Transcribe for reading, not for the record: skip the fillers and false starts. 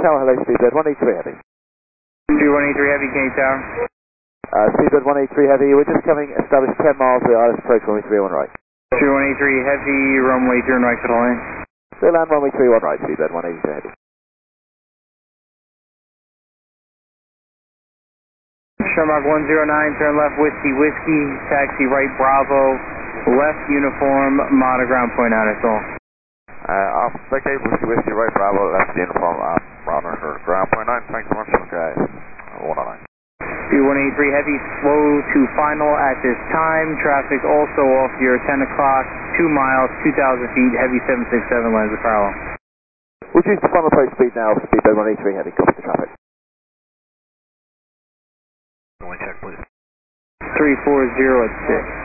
Tower, hello, Speedbird 183 Heavy. 183 Heavy, K Tower. Speedbird 183 Heavy, we're just coming, established 10 miles, we are approach runway 31 right. 183 Heavy, runway 31 right, control in. So land runway 31 right, Speedbird 183 Heavy. Shermark 109, turn left, Whiskey, Whiskey, taxi right, Bravo, left uniform, monoground, point out, that's all. Okay, Whiskey, Whiskey, right, Bravo, left uniform, Browner, ground, point 9, thanks so much, okay, 109. 183 Heavy, slow to final at this time, traffic also off your 10 o'clock, 2 miles, 2,000 feet, Heavy 767, lands of parallel. Reduce the final approach speed now, Speedbird 183 Heavy, copy the traffic. Check, please. 340 at 6.